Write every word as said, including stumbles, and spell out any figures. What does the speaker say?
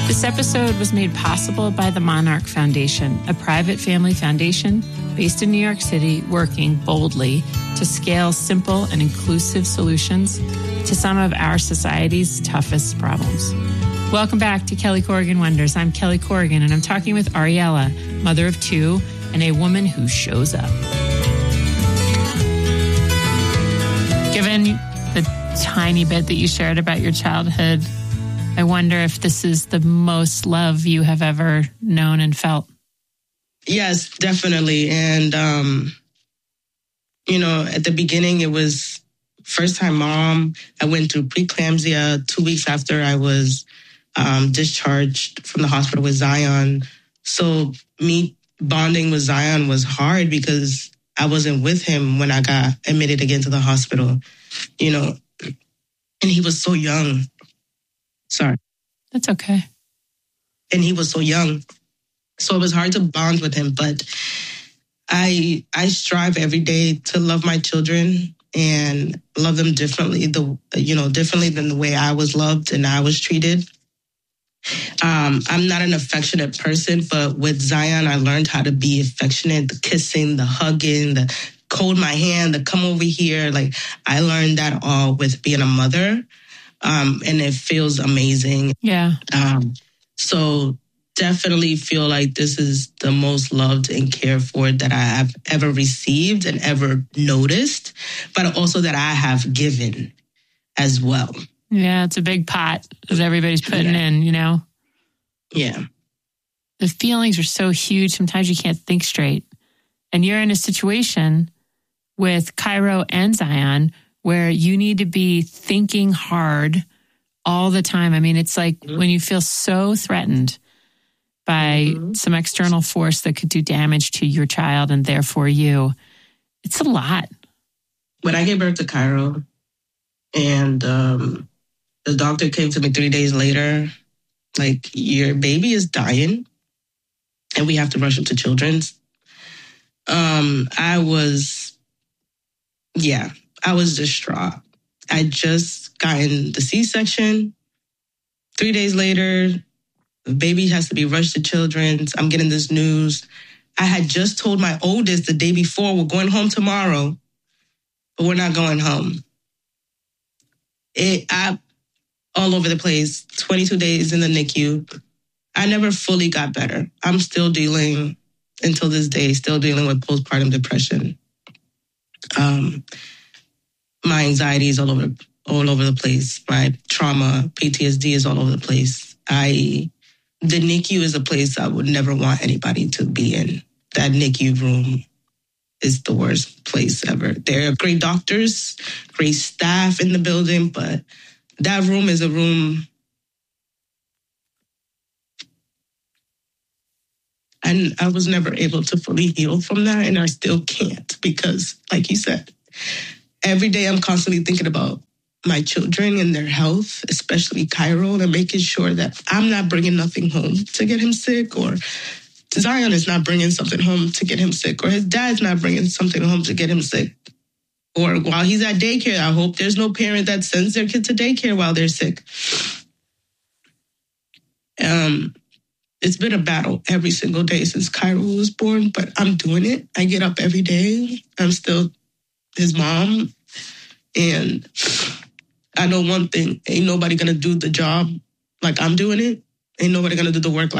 This episode was made possible by the Monarch Foundation, a private family foundation based in New York City, working boldly to scale simple and inclusive solutions to some of our society's toughest problems. Welcome back to Kelly Corrigan Wonders. I'm Kelly Corrigan, and I'm talking with Ariella, mother of two, and a woman who shows up. Given the tiny bit that you shared about your childhood, I wonder if this is the most love you have ever known and felt. Yes, definitely. And, um, you know, at the beginning, it was first time mom. I went through preeclampsia two weeks after I was um, discharged from the hospital with Zion. So me bonding with Zion was hard because I wasn't with him when I got admitted again to the hospital, you know, and he was so young. Sorry. That's okay. And he was so young. So it was hard to bond with him. But I I strive every day to love my children and love them differently, the you know, differently than the way I was loved and I was treated. Um, I'm not an affectionate person, but with Zion, I learned how to be affectionate, the kissing, the hugging, the hold my hand, the come over here. Like, I learned that all with being a mother. Um, and it feels amazing. Yeah. Um, so definitely feel like this is the most loved and cared for that I have ever received and ever noticed, but also that I have given as well. Yeah, it's a big pot that everybody's putting yeah. in, you know? Yeah. The feelings are so huge, sometimes you can't think straight. And you're in a situation with Cairo and Zion where you need to be thinking hard all the time. I mean, it's like mm-hmm. when you feel so threatened by mm-hmm. some external force that could do damage to your child and therefore you, it's a lot. When I gave birth to Cairo and um, the doctor came to me three days later, like, your baby is dying and we have to rush him to Children's. Um, I was, yeah. I was distraught. I just gotten the C-section. Three days later, the baby has to be rushed to Children's. I'm getting this news. I had just told my oldest the day before, we're going home tomorrow, but we're not going home. It, I, all over the place, twenty-two days in the N I C U. I never fully got better. I'm still dealing, until this day, still dealing with postpartum depression. Um, My anxiety is all over, all over the place. My trauma, P T S D is all over the place. I, the N I C U is a place I would never want anybody to be in. That N I C U room is the worst place ever. There are great doctors, great staff in the building, but that room is a room. And I was never able to fully heal from that, and I still can't because, like you said, every day I'm constantly thinking about my children and their health, especially Cairo, and making sure that I'm not bringing nothing home to get him sick, or Zion is not bringing something home to get him sick, or his dad's not bringing something home to get him sick. Or while he's at daycare, I hope there's no parent that sends their kid to daycare while they're sick. Um, it's been a battle every single day since Cairo was born, but I'm doing it. I get up every day. I'm still his mom. And I know one thing, ain't nobody gonna do the job like I'm doing it. Ain't nobody gonna do the work like